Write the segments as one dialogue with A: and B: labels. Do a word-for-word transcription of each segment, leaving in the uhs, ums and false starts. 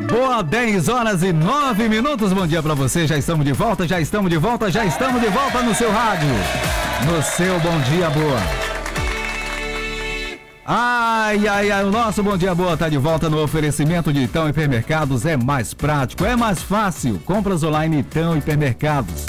A: Boa, dez horas e nove minutos. Bom dia pra você. Já estamos de volta, já estamos de volta, já estamos de volta no seu rádio. No seu Bom Dia Boa. Ai, ai, ai, o nosso Bom Dia Boa tá de volta no oferecimento de Itão Hipermercados. É mais prático, é mais fácil. Compras online Itão Hipermercados.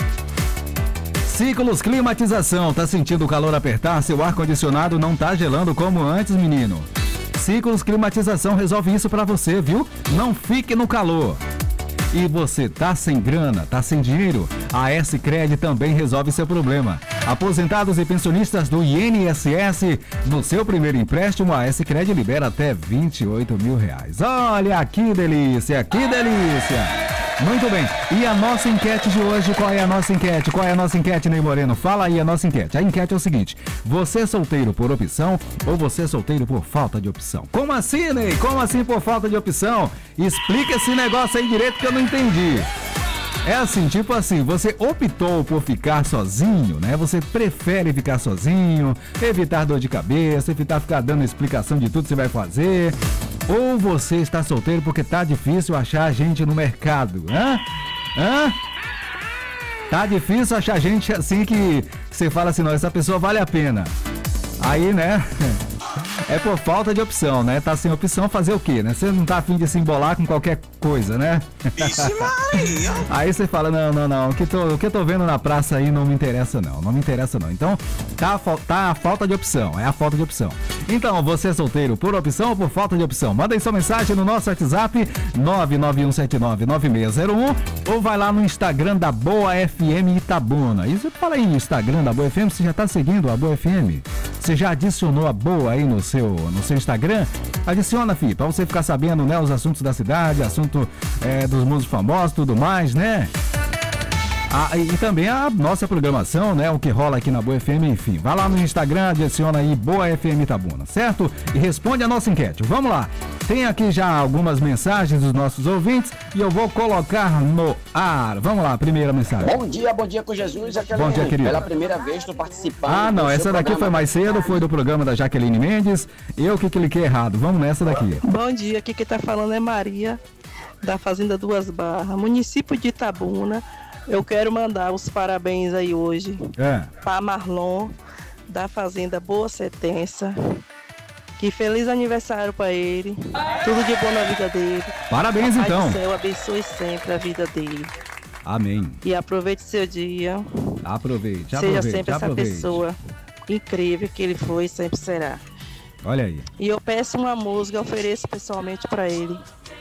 A: Ciclos Climatização. Tá sentindo o calor apertar? Seu ar-condicionado não tá gelando como antes, menino? Ciclos Climatização resolve isso pra você, viu? Não fique no calor. E você tá sem grana, tá sem dinheiro? A S-Cred também resolve seu problema. Aposentados e pensionistas do I N S S, no seu primeiro empréstimo, a S-Cred libera até vinte e oito mil reais. Olha que delícia, que delícia! Muito bem, e a nossa enquete de hoje, qual é a nossa enquete? Qual é a nossa enquete, Ney Moreno? Fala aí a nossa enquete. A enquete é o seguinte: você é solteiro por opção ou você é solteiro por falta de opção? Como assim, Ney? Como assim por falta de opção? Explica esse negócio aí direito que eu não entendi. É assim, tipo assim, você optou por ficar sozinho, né? Você prefere ficar sozinho, evitar dor de cabeça, evitar ficar dando explicação de tudo que você vai fazer. Ou você está solteiro porque tá difícil achar gente no mercado, hã? Hã? Tá difícil achar gente assim que, que você fala assim, não, essa pessoa vale a pena. Aí, né? É por falta de opção, né? Tá sem opção, fazer o quê, né? Você não tá afim de se embolar com qualquer coisa, né?
B: Ixi, Maria!
A: Aí você fala, não, não, não, o que, tô, o que eu tô vendo na praça aí não me interessa não, não me interessa não. Então, tá, tá a falta de opção, é a falta de opção. Então, você é solteiro por opção ou por falta de opção? Manda aí sua mensagem no nosso WhatsApp nove nove um sete nove nove seis zero um ou vai lá no Instagram da Boa F M Itabuna. E você fala aí no Instagram da Boa F M, você já tá seguindo a Boa F M? Você já adicionou a Boa aí no seu, no seu Instagram? Adiciona, filho, pra você ficar sabendo, né, os assuntos da cidade, assunto é, dos mundos famosos, tudo mais, né? Ah, e, e também a nossa programação, né? O que rola aqui na Boa F M, enfim. Vai lá no Instagram, adiciona aí Boa F M Itabuna, certo? E responde a nossa enquete. Vamos lá. Tem aqui já algumas mensagens dos nossos ouvintes e eu vou colocar no ar. Vamos lá, primeira mensagem.
C: Bom dia, bom dia com Jesus. Jaqueline.
A: Bom dia, querido.
C: Pela primeira vez estou participando.
A: Ah, não, essa daqui foi mais cedo, foi do programa da Jaqueline Mendes. Eu que cliquei errado. Vamos nessa daqui.
D: Bom dia, aqui quem tá falando é Maria, da Fazenda Duas Barras, município de Itabuna. Eu quero mandar os parabéns aí hoje é. para Marlon, da Fazenda Boa Setença. Que feliz aniversário para ele. Tudo de bom na vida dele.
A: Parabéns,
D: Papai
A: então.
D: do céu abençoe sempre a vida dele.
A: Amém.
D: E aproveite seu dia.
A: Aproveite,
D: Seja
A: aproveite,
D: sempre
A: aproveite.
D: essa pessoa incrível que ele foi e sempre será.
A: Olha aí.
D: E eu peço uma música, eu ofereço pessoalmente para ele.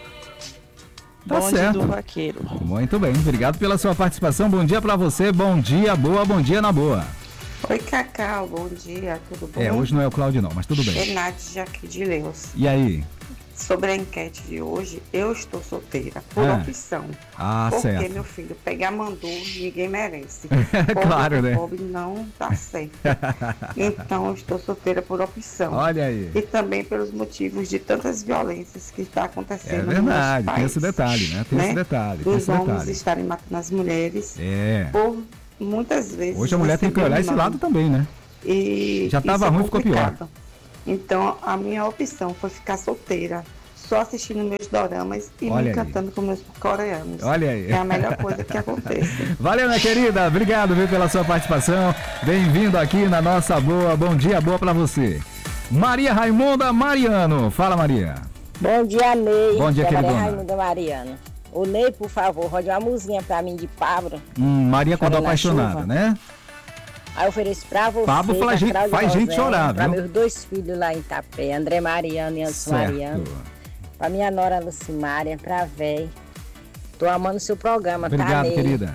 A: Tá
D: Bonde
A: certo.
D: do Vaqueiro.
A: Muito bem, obrigado pela sua participação. Bom dia pra você, bom dia, boa, bom dia na boa.
E: Oi, Cacau, bom dia, tudo bom?
A: É, hoje não é o Cláudio não, mas tudo bem.
E: Renate aqui de Leus.
A: E aí?
E: Sobre a enquete de hoje, eu estou solteira por
A: é.
E: opção.
A: Ah,
E: porque,
A: certo.
E: Porque, meu filho, pegar mandu, ninguém merece.
A: Claro,
E: pobre,
A: né?
E: Pobre não tá certo. Então, eu estou solteira por opção.
A: Olha aí.
E: E também pelos motivos de tantas violências que está acontecendo.
A: É verdade,
E: no nosso
A: tem esse
E: país,
A: detalhe, né? Tem
E: né?
A: esse detalhe. Tem
E: Os
A: esse
E: homens
A: detalhe.
E: estarem matando as mulheres.
A: É.
E: Por muitas vezes.
A: Hoje a mulher tem que olhar esse lado também, né?
E: E
A: já tava ruim, ficou pior.
E: Então, a minha opção foi ficar solteira, só assistindo meus doramas e
A: Olha
E: me
A: aí.
E: encantando com meus coreanos.
A: Olha aí.
E: É a melhor coisa que acontece.
A: Valeu, minha querida. Obrigado, viu, pela sua participação. Bem-vindo aqui na nossa Boa. Bom dia, boa pra você. Maria Raimunda Mariano. Fala, Maria.
F: Bom dia, Ney.
A: Bom dia, querida.
F: Maria Raimunda Mariano. O Ney, por favor, rode uma musiquinha pra mim de Pablo.
A: Hum, Maria quando apaixonada,
F: chuva.
A: né?
F: Aí eu ofereço pra você,
A: Pablo faz, gente, faz gente chorar,
F: pra
A: viu?
F: meus dois filhos lá em Itapé, André Mariano e Anderson
A: certo.
F: Mariano. Pra minha nora Lucimária, pra véi. Tô amando o seu programa,
A: obrigado,
F: tá, Ney?
A: querida.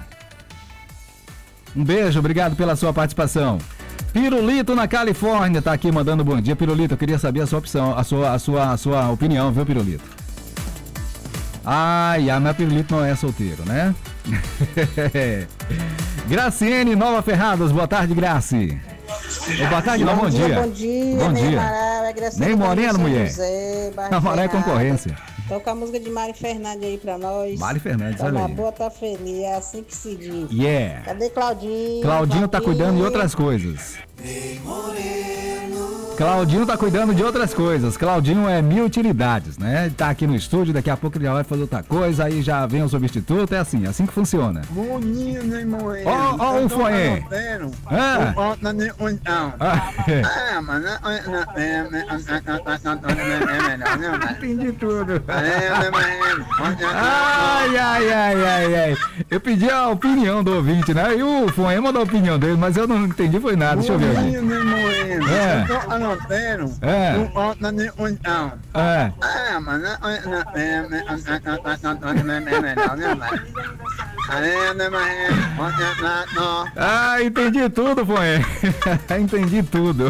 A: Um beijo, obrigado pela sua participação. Pirulito na Califórnia tá aqui mandando bom dia. Pirulito, eu queria saber a sua opção, a sua, a sua, a sua opinião, viu, Pirulito? Ai, a minha Pirulito não é solteiro, né? Graciene Nova Ferrados, boa tarde, Graci. Boa tarde, não, bom, bom dia, dia.
G: Bom dia,
A: bom dia.
G: Maré,
A: Nem Moreno, mulher. A Maré é concorrência.
G: Toca a música de Mari Fernandes aí pra nós.
A: Mari Fernandes,
G: tá
A: olha
G: uma
A: aí.
G: boa, tá feliz, é assim que se diz.
A: Yeah.
G: Cadê Claudinho?
A: Claudinho tá cuidando de outras coisas.
B: Ney Moreno.
A: Claudinho tá cuidando de outras coisas. Claudinho é mil utilidades, né? Ele tá aqui no estúdio, daqui a pouco ele já vai fazer outra coisa, aí já vem o substituto, é assim, é assim que funciona.
H: Bonito, hein, Moeno?
A: Ó, ó o Foé. Ah.
H: Ah, mano.
A: Entendi tudo. Ai, ai, ai, ai, ai. Eu pedi a opinião do ouvinte, né? E o Foé mandou a opinião dele, mas eu não entendi foi nada. Deixa eu ver aqui. É. É. É. Ah, entendi tudo, Foé. Entendi tudo.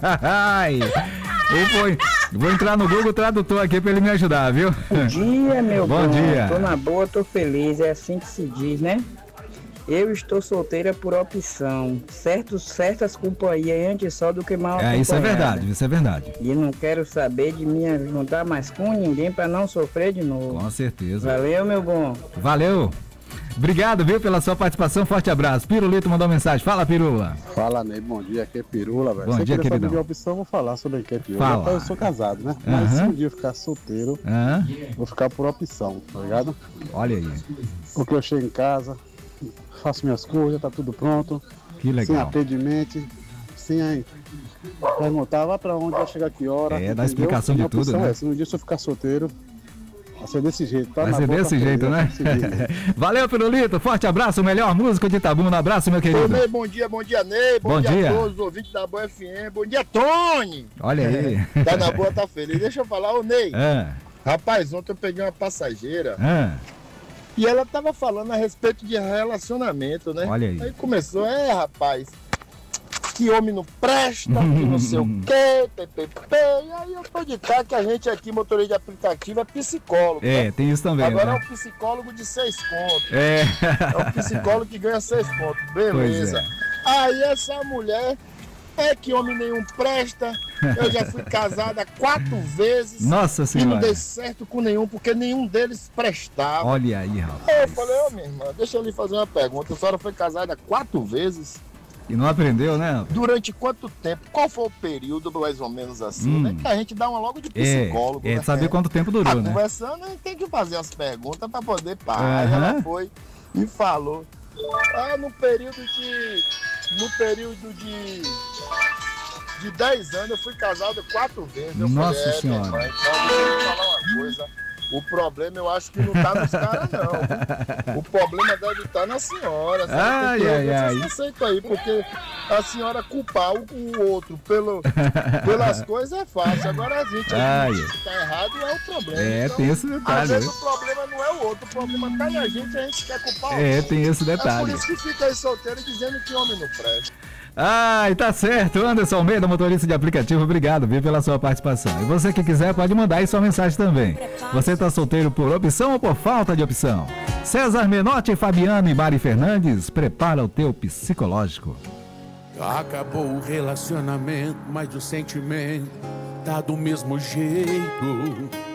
A: Ai. Vou, vou entrar no Google Tradutor aqui pra ele me ajudar, viu?
I: Bom dia, meu
A: bom. Bom dia.
I: Tô na boa, tô feliz, é assim que se diz, né? Eu estou solteira por opção. Certos, certas companhias antes só do que mal acompanhada.
A: É, isso é verdade, isso é verdade.
I: E não quero saber de me juntar mais com ninguém para não sofrer de novo.
A: Com certeza.
I: Valeu, meu bom.
A: Valeu. Obrigado, viu, pela sua participação. Forte abraço. Pirulito mandou mensagem. Fala, Pirula.
J: Fala, Ney. Bom dia. Aqui é Pirula, velho.
A: Bom
J: Você
A: dia, queridão.
J: De opção, vou falar sobre quem é Pirula.
A: Fala.
J: Eu sou casado, né? Uhum. Mas se um dia eu ficar solteiro, uhum. vou ficar por opção, tá ligado?
A: Olha aí.
J: Porque eu chego em casa, faço minhas coisas, tá tudo pronto.
A: Que legal.
J: Sem atendimento, sem aí perguntar, vai pra onde, vai chegar que hora.
A: É, dá explicação de tudo, né?
J: É, se um dia se eu ficar solteiro, vai ser desse jeito, tá?
A: Vai ser desse jeito, né? Desse jeito. Valeu, Pirulito. Forte abraço, o melhor músico de Itabuna. Um abraço, meu querido.
K: Ô, Ney, bom dia, bom dia, Ney. Bom, bom dia, dia a todos os ouvintes da Boa F M. Bom dia, Tony.
A: Olha aí.
K: Tá na boa, tá feliz. Deixa eu falar, ô, Ney.
A: É.
K: Rapaz, ontem eu peguei uma passageira.
A: É.
K: E ela tava falando a respeito de relacionamento, né?
A: Olha aí.
K: Aí começou, é, rapaz, que homem não presta, que não sei o quê, ppp. E aí eu tô de cara que a gente aqui, motorista de aplicativo, é psicólogo.
A: É,
K: né?
A: tem isso também,
K: Agora
A: né?
K: é um psicólogo de seis contos.
A: É.
K: É um psicólogo que ganha seis contos. Beleza.
A: É.
K: Aí essa mulher, é que homem nenhum presta. Eu já fui casada quatro vezes.
A: Nossa Senhora.
K: E não dei certo com nenhum, porque nenhum deles prestava.
A: Olha aí, rapaz.
K: Eu falei, ô, minha irmã, deixa eu lhe fazer uma pergunta. A senhora foi casada quatro vezes.
A: E não aprendeu, né?
K: Durante quanto tempo? Qual foi o período, mais ou menos assim, hum. né? Que a gente dá uma logo de psicólogo.
A: É, é
K: né?
A: saber quanto tempo durou,
K: tá
A: né?
K: Conversando, a gente tem que fazer as perguntas para poder parar. Uhum. Ela foi e falou. Ah, no período de... No período de... De dez anos, eu fui casado quatro vezes. Eu
A: Nossa
K: falei, é,
A: Senhora.
K: Irmã, então, deixa eu falar uma coisa. O problema eu acho que não tá nos caras, não. O problema deve estar na senhora. Sabe?
A: Ai,
K: porque
A: ai, ai.
K: Aceito aí, porque a senhora culpar o, o outro pelo, pelas coisas é fácil. Agora a gente
A: ai.
K: que tá errado é o problema.
A: É,
K: então,
A: tem esse detalhe.
K: Às vezes
A: né?
K: o problema não é o outro, o problema tá na gente, a gente quer culpar o
A: É,
K: outro.
A: tem esse detalhe.
K: É por isso que fica aí solteiro dizendo que homem não presta.
A: Ai, tá certo. Anderson Almeida, motorista de aplicativo, obrigado, viu, pela sua participação. E você que quiser pode mandar aí sua mensagem também. Você tá solteiro por opção ou por falta de opção? César Menotti, Fabiano e Mari Fernandes, prepara o teu psicológico.
L: Acabou o relacionamento, mas o sentimento tá do mesmo jeito.